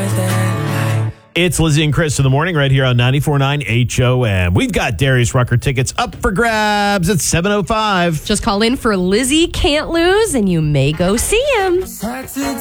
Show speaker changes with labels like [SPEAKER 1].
[SPEAKER 1] It's Lizzie and Chris in the morning right here on 94.9 HOM. We've got Darius Rucker tickets up for grabs at 7:05.
[SPEAKER 2] Just call in for Lizzie Can't Lose, and you may go see him.